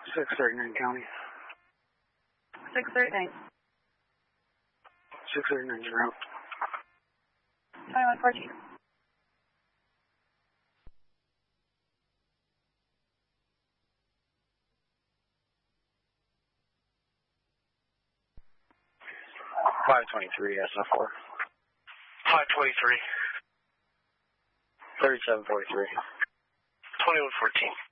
639 County. 639. 639 route. 2114. .523 SF4. 523. 3743. 2114.